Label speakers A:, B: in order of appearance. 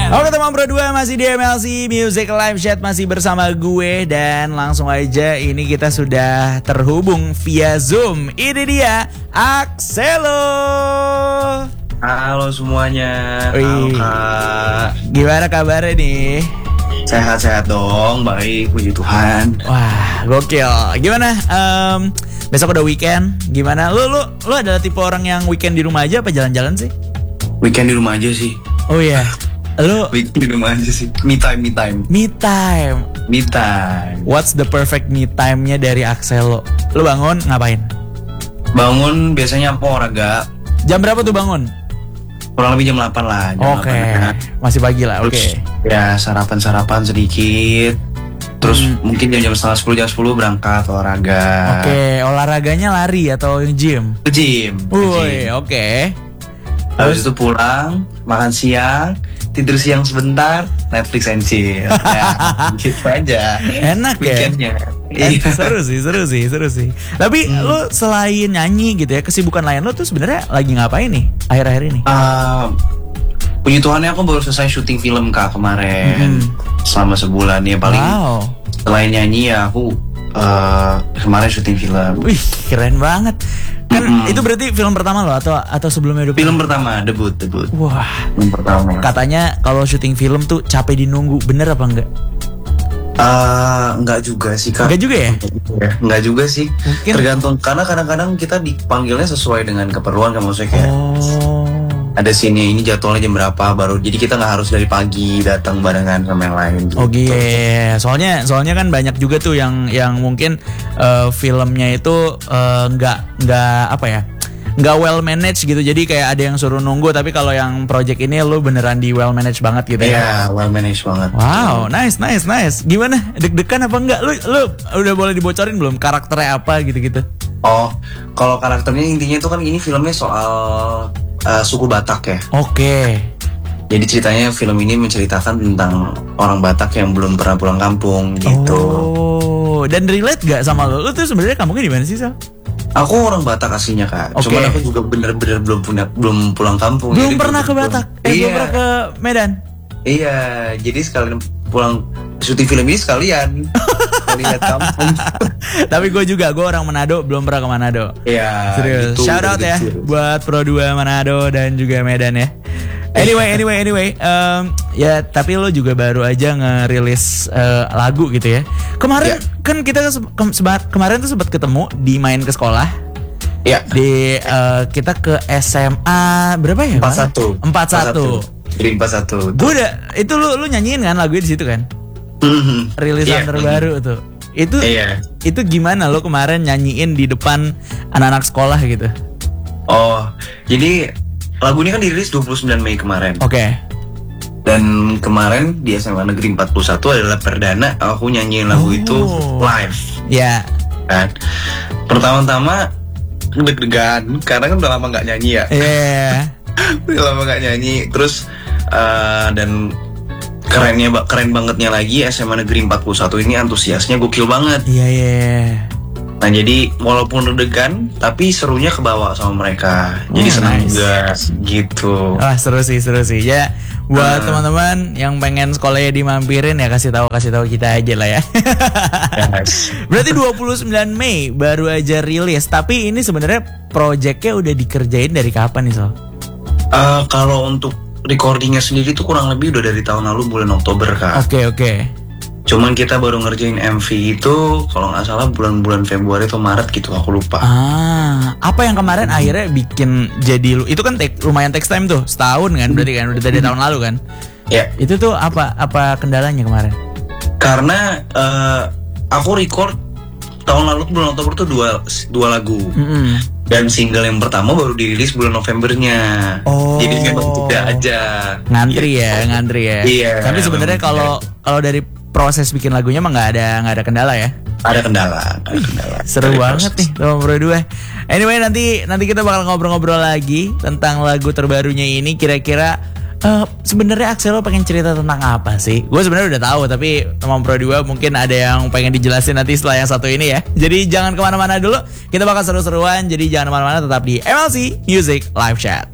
A: Oke teman berdua, masih di MLC Music Live Chat, masih bersama gue. Dan langsung aja ini kita sudah terhubung via Zoom. Ini dia Axelo.
B: Halo semuanya. Halo Kak.
A: Gimana kabarnya nih?
B: Sehat-sehat dong, baik, puji Tuhan.
A: Wah, gokil. Gimana? Besok udah weekend. Gimana? Lu adalah tipe orang yang weekend di rumah aja apa jalan-jalan sih?
B: Weekend di rumah aja sih.
A: Oh iya. Lu
B: weekend di rumah aja sih. Me time.
A: Me time. What's the perfect me time-nya dari Axelo? Lu bangun ngapain?
B: Bangun biasanya olahraga.
A: Jam berapa tuh bangun?
B: Kurang lebih jam 8 lah.
A: Oke. Masih pagi lah. Oke.
B: Ya sarapan sedikit. Terus mungkin jam 9:30 jam 10 berangkat olahraga.
A: Oke. Olahraganya lari atau gym?
B: Gym.
A: Oke.
B: Habis itu pulang, makan siang, tidur siang sebentar, Netflix and chill. Ya, gitu aja.
A: Enak ya. Seru sih. Tapi lu selain nyanyi gitu ya, kesibukan lain lu tuh sebenarnya lagi ngapain nih akhir-akhir ini?
B: Puji Tuhannya aku baru selesai syuting film Kak kemarin. Selama sebulan ya paling.
A: Wow.
B: Selain nyanyi ya aku kemarin syuting film.
A: Wih, keren banget. Kan itu berarti film pertama lo atau sebelumnya udah
B: film pertama, debut.
A: Wah.
B: Film pertama.
A: Katanya kalau syuting film tuh capek dinunggu, bener apa enggak?
B: Enggak juga sih Kak.
A: Enggak juga ya?
B: Enggak juga sih.
A: Mungkin.
B: Tergantung, karena kadang-kadang kita dipanggilnya sesuai dengan keperluan kan, maksudnya kayak ada sini ini jadwalnya jam berapa baru, jadi kita nggak harus dari pagi datang barengan sama yang lain gitu.
A: Oh iya, soalnya kan banyak juga tuh yang mungkin filmnya itu nggak well managed gitu, jadi kayak ada yang suruh nunggu, tapi kalau yang project ini lu beneran di well managed banget gitu ya?
B: Iya, well managed banget.
A: Wow, nice. Gimana? Deg-degan apa enggak? Lu udah boleh dibocorin belum karakternya apa gitu-gitu?
B: Oh, kalau karakternya intinya itu kan ini filmnya soal suku Batak ya.
A: Oke.
B: Jadi ceritanya film ini menceritakan tentang orang Batak yang belum pernah pulang kampung gitu.
A: Oh, dan relate gak sama lo? Lo tuh sebenarnya kampungnya di mana sih, Sal?
B: Aku orang Batak aslinya Kak. Cuman aku juga bener-bener belum pulang kampung.
A: Belum pernah ke Batak? Belum pernah ke Medan?
B: Iya, jadi sekalian pulang syuting film ini sekalian lihat kampung.
A: Tapi gue orang Manado, belum pernah ke Manado.
B: Iya.
A: Serius.
B: Gitu,
A: shout out ya buat Pro 2 Manado dan juga Medan ya. Anyway, ya tapi lo juga baru aja ngerilis lagu gitu ya. Kemarin kan kita kemarin tuh sempat ketemu di main ke sekolah.
B: Iya.
A: Di kita ke SMA berapa ya? 41.
B: Jadi 41.
A: Gue udah itu lu nyanyiin kan lagunya di situ kan? Rilisan terbaru tuh. Itu gimana lo kemarin nyanyiin di depan anak-anak sekolah gitu? Oh,
B: jadi lagu ini kan dirilis 29 Mei kemarin.
A: Oke.
B: Dan kemarin di SMA Negeri 41 adalah perdana aku nyanyiin lagu itu live.
A: Iya.
B: Kan. Pertama-tama deg-degan karena kan udah lama nggak nyanyi ya.
A: Iya.
B: Udah lama nggak nyanyi. Terus dan keren bangetnya lagi SMA Negeri 41 ini antusiasnya gokil banget.
A: Iya.
B: Nah jadi walaupun deg-degan tapi serunya kebawa sama mereka. Jadi senang juga gitu.
A: Wah seru sih ya. Buat teman-teman yang pengen sekolahnya dimampirin ya kasih tahu kita aja lah ya. Berarti 29 Mei baru aja rilis. Tapi ini sebenarnya projectnya udah dikerjain dari kapan nih Sol?
B: Kalau untuk recordingnya sendiri tuh kurang lebih udah dari tahun lalu bulan Oktober Kak.
A: Oke.
B: Cuman kita baru ngerjain MV itu kalau nggak salah bulan Februari atau Maret gitu, aku lupa.
A: Apa yang kemarin akhirnya bikin jadi lu? Itu kan lumayan takes time tuh, setahun kan berarti kan udah dari tahun lalu kan?
B: Ya.
A: Itu tuh apa kendalanya kemarin?
B: Karena aku record tahun lalu bulan Oktober tuh dua lagu. Dan single yang pertama baru dirilis bulan Novembernya. Jadi memang tidak aja
A: ngantri ya.
B: Iya.
A: Tapi sebenarnya kalau dari proses bikin lagunya emang nggak ada kendala ya?
B: Ada kendala.
A: Seru banget nih Teman Pro 2. Anyway nanti kita bakal ngobrol-ngobrol lagi tentang lagu terbarunya ini. Kira-kira sebenarnya Axelo pengen cerita tentang apa sih? Gue sebenarnya udah tahu, tapi Teman Pro 2 mungkin ada yang pengen dijelasin nanti setelah yang satu ini ya. Jadi jangan kemana-mana dulu, kita bakal seru-seruan. Jadi jangan kemana-mana, tetap di MLC Music Live Chat.